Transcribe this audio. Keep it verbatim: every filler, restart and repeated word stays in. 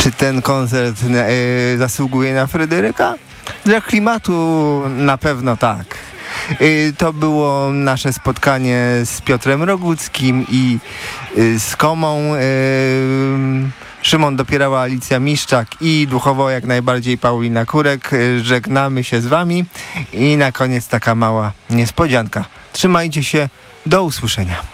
Czy ten koncert y, zasługuje na Fryderyka? Dla klimatu na pewno tak. Y, to było nasze spotkanie z Piotrem Roguckim i y, z Komą. Y, Szymon Dopierała, Alicja Miszczak i duchowo jak najbardziej Paulina Kurek. Żegnamy się z wami i na koniec taka mała niespodzianka. Trzymajcie się, do usłyszenia.